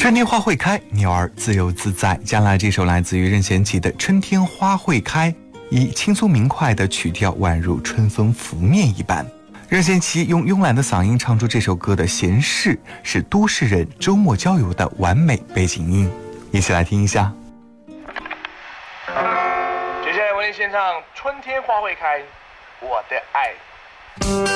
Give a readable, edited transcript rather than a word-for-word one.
春天花会开，鸟儿自由自在。接下来这首来自于任贤齐的《春天花会开》，以轻松明快的曲调宛如春风拂面一般。任贤齐用慵懒的嗓音唱出这首歌的闲适，是都市人周末郊游的完美背景音。一起来听一下。 接下来为您献唱《春天花会开》，我的爱。